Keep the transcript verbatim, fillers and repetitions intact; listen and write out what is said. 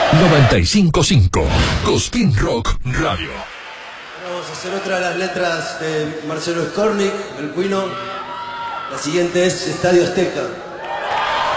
noventa y cinco punto cinco Cospin Rock Radio. Vamos a hacer otra de las letras de Marcelo Skornik, el Cuino. La siguiente es Estadio Azteca.